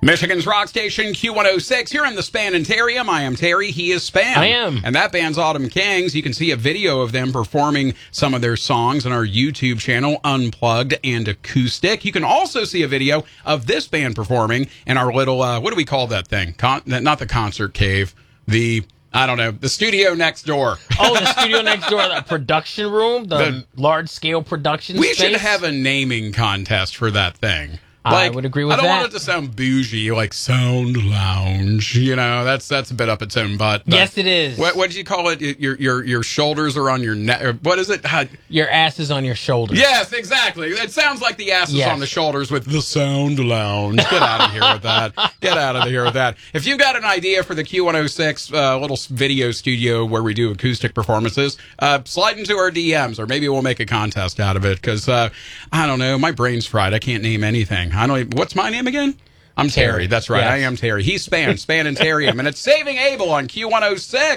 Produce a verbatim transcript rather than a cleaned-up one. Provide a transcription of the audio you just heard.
Michigan's rock station, Q one oh six. Here in the Spanitarium. I am Terry. He is Span. I am. And that band's Autumn Kings. You can see a video of them performing some of their songs on our YouTube channel, Unplugged and Acoustic. You can also see a video of this band performing in our little, uh, what do we call that thing? Con- not the concert cave. The... I don't know, the studio next door. Oh, the studio next door, the production room, the, The- large-scale production We space. should have a naming contest for that thing. I would agree with I don't that. want it to sound bougie, like Sound Lounge. You know, that's that's a bit up its own butt. but Yes, it is. What what did you call it? Your your your shoulders are on your neck. Or what is it? How- Your ass is on your shoulders. Yes, exactly. It sounds like the ass is Yes. on the shoulders with the Sound Lounge. Get out of here with that. Get out of here with that. If you've got an idea for the Q one oh six uh, little video studio where we do acoustic performances, uh, slide into our D Ms, or maybe we'll make a contest out of it. Because uh, I don't know, my brain's fried. I can't name anything. I don't. Even, what's my name again? I'm Terry. Terry. That's right. Yes. I am Terry. He's Span, Spanitarium, and it's Saving Abel on Q one oh six.